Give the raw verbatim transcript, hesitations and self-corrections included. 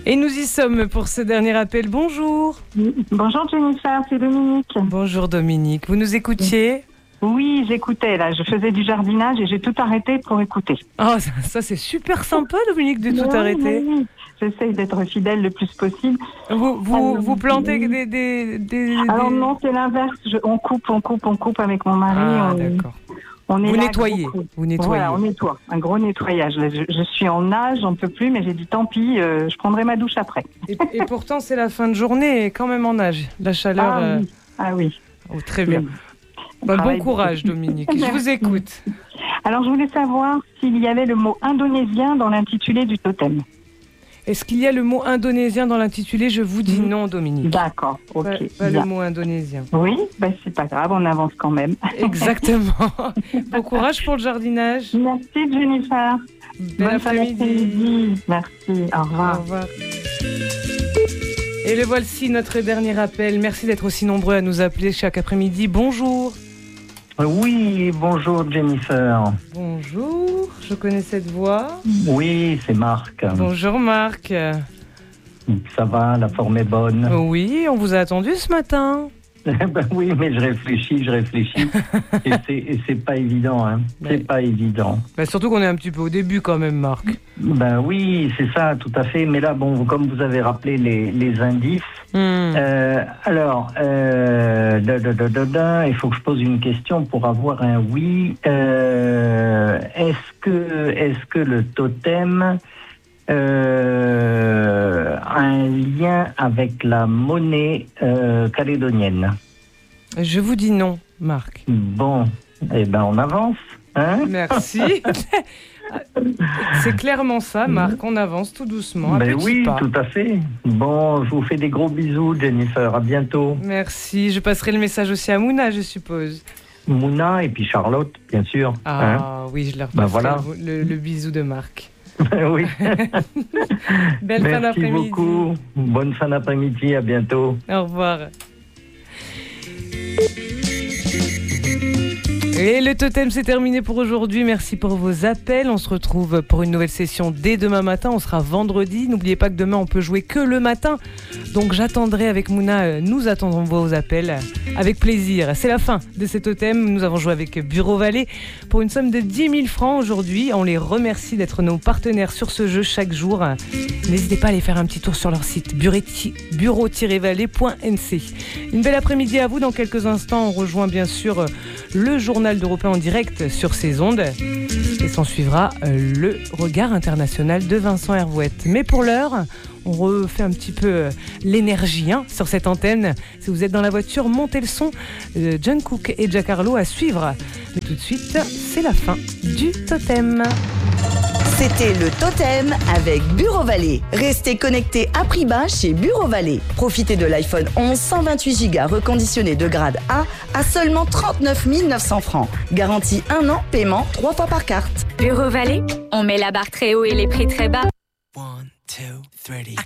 Et nous y sommes pour ce dernier appel. Bonjour. Bonjour Jennifer, c'est Dominique. Bonjour Dominique. Vous nous écoutiez ? Oui, j'écoutais là. Je faisais du jardinage et j'ai tout arrêté pour écouter. Oh, ça, ça, c'est super sympa Dominique de tout oui, arrêter. Oui, oui. J'essaye d'être fidèle le plus possible. Vous, vous, Alors, vous plantez oui. des, des, des... Alors des... non, c'est l'inverse. Je, on coupe, on coupe, on coupe avec mon mari. Ah, on, d'accord. On est vous là, nettoyez. Vous nettoyez. Voilà, on nettoie. Un gros nettoyage. Je, je suis en nage, j'en peux plus, mais j'ai dit tant pis, euh, je prendrai ma douche après. Et, et pourtant, c'est la fin de journée et quand même en nage. La chaleur. Ah euh... oui. Ah, oui. Oh, très bien. Oui. Bah, bon Travail courage Dominique. Je vous écoute. Alors, je voulais savoir s'il y avait le mot indonésien dans l'intitulé du totem. Est-ce qu'il y a le mot indonésien dans l'intitulé ? Je vous dis non, Dominique. D'accord, ok. Pas, pas le mot indonésien. Oui, ben c'est pas grave, on avance quand même. Exactement. Bon courage pour le jardinage. Merci Jennifer. Bel Bonne fin après-midi. d'après-midi. Merci, au revoir. Au revoir. Et le voici, notre dernier appel. Merci d'être aussi nombreux à nous appeler chaque après-midi. Bonjour. Oui, bonjour Jennifer. Bonjour, je connais cette voix. Oui, c'est Marc. Bonjour Marc. Ça va, la forme est bonne. Oui, on vous a attendu ce matin. Ben oui, mais je réfléchis, je réfléchis. et, c'est, et c'est pas évident, hein. Mais... C'est pas évident. Ben surtout qu'on est un petit peu au début quand même, Marc. Ben oui, c'est ça, tout à fait. Mais là, bon, comme vous avez rappelé les, les indices, mmh. euh, alors, euh, da, da, da, da, da, il faut que je pose une question pour avoir un oui. Euh, est-ce que, est-ce que le totem Euh, un lien avec la monnaie euh, calédonienne? Je vous dis non, Marc. Bon, eh ben on avance, hein? Merci. C'est clairement ça, Marc. On avance tout doucement. Ben oui, pas. tout à fait. Bon, je vous fais des gros bisous, Jennifer. À bientôt. Merci. Je passerai le message aussi à Mouna, je suppose. Mouna et puis Charlotte, bien sûr. Ah hein? oui, je leur passerai ben voilà. le, le, le bisou de Marc. Oui. Belle Merci fin d'après-midi. beaucoup. Bonne fin d'après-midi. À bientôt. Au revoir. Et le totem, c'est terminé pour aujourd'hui. Merci pour vos appels. On se retrouve pour une nouvelle session dès demain matin. On sera vendredi. N'oubliez pas que demain, on peut jouer que le matin. Donc, j'attendrai avec Mouna. Nous attendrons vos appels avec plaisir. C'est la fin de ce totem. Nous avons joué avec Bureau Vallée pour une somme de dix mille francs aujourd'hui. On les remercie d'être nos partenaires sur ce jeu chaque jour. N'hésitez pas à aller faire un petit tour sur leur site bureau tiret vallée point n c. Une belle après-midi à vous. Dans quelques instants, on rejoint bien sûr le journal d'Europe un en direct sur ces ondes et s'en suivra euh, le regard international de Vincent Hervouette. Mais pour l'heure, on refait un petit peu euh, l'énergie hein, sur cette antenne. Si vous êtes dans la voiture, montez le son. Euh, John Cook et Jack Harlow à suivre. Mais tout de suite, c'est la fin du totem. C'était le totem avec Bureau Vallée. Restez connectés à prix bas chez Bureau Vallée. Profitez de l'iPhone onze cent vingt-huit giga reconditionné de grade A à seulement trente-neuf mille neuf cents francs. Garantie un an, paiement trois fois par carte. Bureau Vallée, on met la barre très haut et les prix très bas. One, two, three.